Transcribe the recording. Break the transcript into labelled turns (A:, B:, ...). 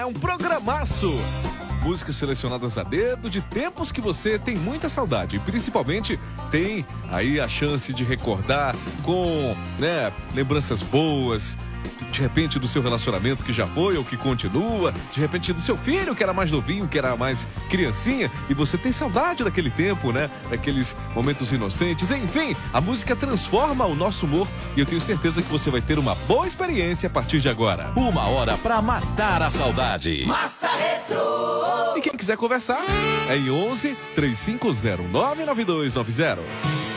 A: É um programaço. Músicas selecionadas a dedo de tempos que você tem muita saudade. E principalmente tem aí a chance de recordar com, lembranças boas. De repente do seu relacionamento que já foi ou que continua. De repente do seu filho que era mais novinho, que era mais criancinha. E você tem saudade daquele tempo, né? Daqueles momentos inocentes. Enfim, a música transforma o nosso humor. E eu tenho certeza que você vai ter uma boa experiência a partir de agora.
B: 1 hora pra matar a saudade.
C: Massa Retro.
A: E quem quiser conversar é em 11 3509 9290.